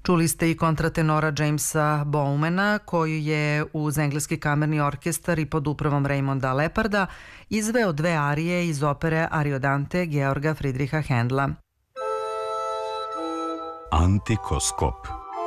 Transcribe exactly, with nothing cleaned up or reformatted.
Čuli ste i kontratenora Jamesa Bowmana, koji je uz engleski kamerni orkestar i pod upravom Raymonda Leparda izveo dve arije iz opere Ariodante Georga Friedricha Händla. Antikoskop.